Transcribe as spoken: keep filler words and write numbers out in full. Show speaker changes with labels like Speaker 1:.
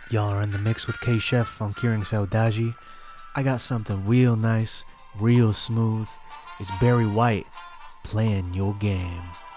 Speaker 1: Y'all are in the mix with K-Chef on Curing Saudaji. I got something real nice, real smooth. It's Barry White playing your game.